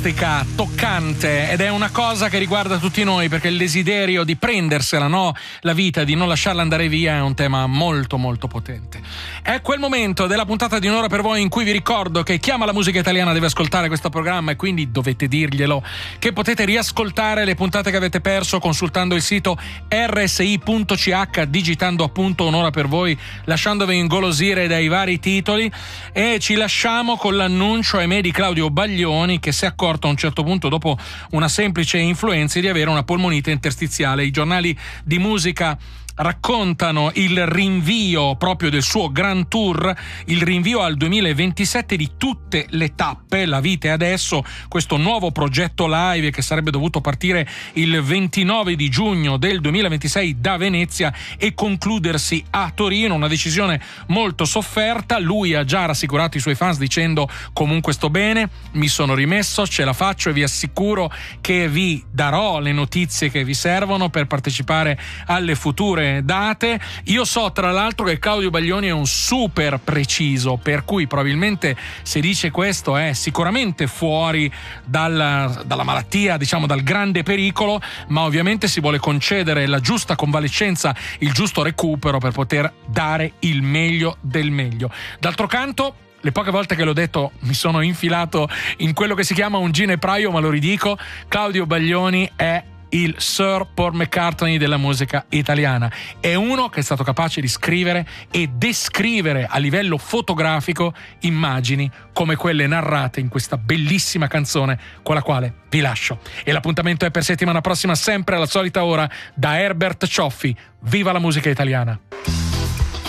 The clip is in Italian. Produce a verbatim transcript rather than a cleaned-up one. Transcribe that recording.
fantastica, toccante, ed è una cosa che riguarda tutti noi, perché il desiderio di prendersela, no? La vita, di non lasciarla andare via, è un tema molto molto potente. È quel momento della puntata di Un'ora per voi in cui vi ricordo che chi ama la musica italiana deve ascoltare questo programma, e quindi dovete dirglielo che potete riascoltare le puntate che avete perso consultando il sito erre esse i punto c h, digitando appunto Un'ora per voi, lasciandovi ingolosire dai vari titoli. E ci lasciamo con l'annuncio, ahimè, di Claudio Baglioni, che si è accorto a un certo punto, dopo una semplice influenza, di avere una polmonite interstiziale. I giornali di musica raccontano il rinvio proprio del suo Grand Tour, il rinvio al duemilaventisette di tutte le tappe. La vita è adesso, questo nuovo progetto live che sarebbe dovuto partire il ventinove di giugno del duemilaventisei da Venezia e concludersi a Torino, una decisione molto sofferta. Lui ha già rassicurato i suoi fans dicendo: comunque sto bene, mi sono rimesso, ce la faccio e vi assicuro che vi darò le notizie che vi servono per partecipare alle future date. Io so tra l'altro che Claudio Baglioni è un super preciso, per cui probabilmente se dice questo è sicuramente fuori dal, dalla malattia, diciamo dal grande pericolo, ma ovviamente si vuole concedere la giusta convalescenza, il giusto recupero per poter dare il meglio del meglio. D'altro canto, le poche volte che l'ho detto mi sono infilato in quello che si chiama un ginepraio, ma lo ridico: Claudio Baglioni è il Sir Paul McCartney della musica italiana. È uno che è stato capace di scrivere e descrivere a livello fotografico immagini come quelle narrate in questa bellissima canzone con la quale vi lascio. E l'appuntamento è per settimana prossima, sempre alla solita ora, da Herbert Cioffi. Viva la musica italiana!